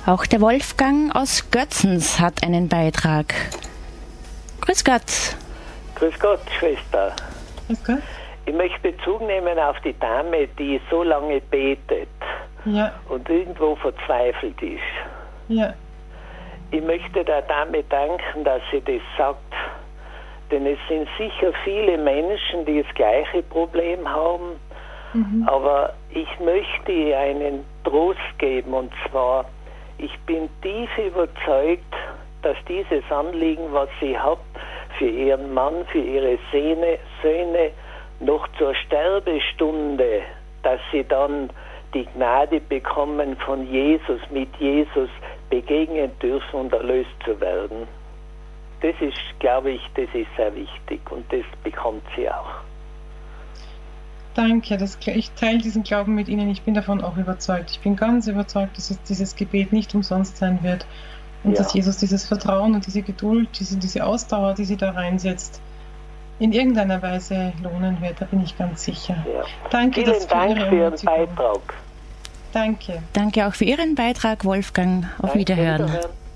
Auch der Wolfgang aus Götzens hat einen Beitrag. Grüß Gott. Grüß Gott, Schwester. Grüß Gott. Ich möchte Bezug nehmen auf die Dame, die so lange betet und irgendwo verzweifelt ist. Ja. Ich möchte der Dame danken, dass sie das sagt, denn es sind sicher viele Menschen, die das gleiche Problem haben, aber ich möchte ihr einen Trost geben, und zwar, ich bin tief überzeugt, dass dieses Anliegen, was sie hat, für ihren Mann, für ihre Söhne, noch zur Sterbestunde, dass sie dann die Gnade bekommen, von Jesus, mit Jesus begegnen dürfen und erlöst zu werden. Das ist, glaube ich, das ist sehr wichtig, und das bekommt sie auch. Danke, ich teile diesen Glauben mit Ihnen. Ich bin davon auch überzeugt. Ich bin ganz überzeugt, dass dieses Gebet nicht umsonst sein wird und dass Jesus dieses Vertrauen und diese Geduld, diese Ausdauer, die sie da reinsetzt, in irgendeiner Weise lohnen wird. Da bin ich ganz sicher. Ja. Danke, Vielen Dank für Ihren Beitrag. Danke. Danke auch für Ihren Beitrag, Wolfgang. Auf Wiederhören.